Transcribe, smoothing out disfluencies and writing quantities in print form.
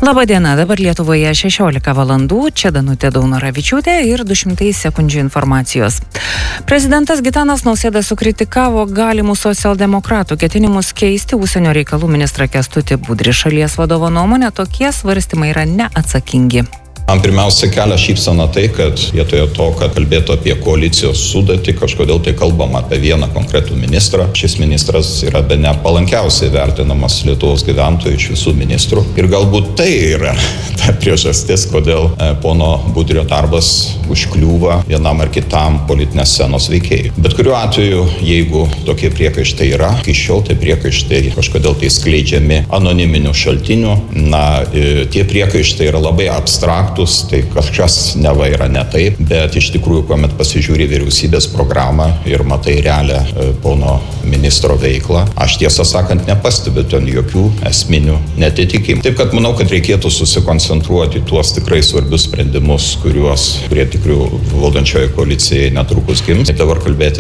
Labadiena, dabar Lietuvoje 16 valandų, čia Danutė Daunoravičiūtė ir 200 sekundžių informacijos. Prezidentas Gitanas Nausėda sukritikavo galimus socialdemokratų ketinimus keisti užsienio reikalų ministrą Kęstutį Budrį. Šalies vadovo nuomonė, tokie svarstymai yra neatsakingi. Man pirmiausia kelia šypseną tai, kad vietoje to, kad kalbėtų apie koalicijos sudėtį, kažkodėl tai kalbama apie vieną konkretų ministrą. Šis ministras yra bene palankiausiai vertinamas Lietuvos gyventojų iš visų ministrų. Ir galbūt tai yra ta priežastis, kodėl pono Budrio darbas užkliūva vienam ar kitam politinės scenos veikėjui. Bet kuriuo atveju, jeigu tokie priekaištai yra, iki šiol tai priekaištai kažkodėl tai skleidžiami anoniminių šaltinių. Tie priekaištai yra labai abstraktų. Tai kažkas neva yra ne taip, bet iš tikrųjų, kuomet pasižiūri vyriausybės programą ir matai realią pono ministro veiklą, aš tiesą sakant nepastebiu ten jokių esminių netitikimų. Taip kad manau, kad reikėtų susikoncentruoti tuos tikrai svarbius sprendimus, kurie tikrai valdančioje koalicijoje netrukus gims. Dabar kalbėti